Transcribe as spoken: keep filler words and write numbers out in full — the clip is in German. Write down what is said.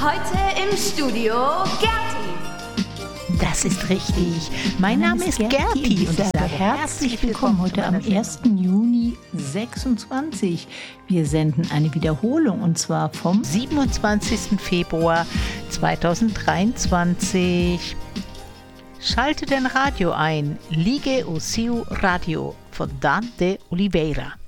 Heute im Studio Gerti. Das ist richtig. Mein, mein Name ist Gerti, Gerti und ich sage herzlich willkommen heute am ersten Juni sechsundzwanzig. Wir senden eine Wiederholung und zwar vom siebenundzwanzigsten Februar zweitausenddreiundzwanzig. Schalte dein Radio ein. Ligue o Seu Radio von Dan de Oliveira.